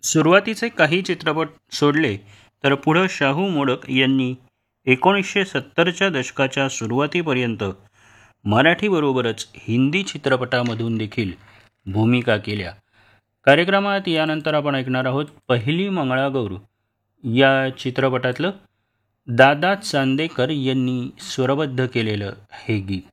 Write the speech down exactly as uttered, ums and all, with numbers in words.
सुरुवातीचे काही चित्रपट सोडले तर पुढं शाहू मोडक यांनी एकोणीसशे सत्तरच्या दशकाच्या सुरुवातीपर्यंत मराठीबरोबरच हिंदी चित्रपटामधून देखील भूमिका केल्या. कार्यक्रमात यानंतर आपण ऐकणार आहोत पहिली मंगळागौर या चित्रपटातलं दादा चांदेकर यांनी स्वरबद्ध केलेलं हे गीत.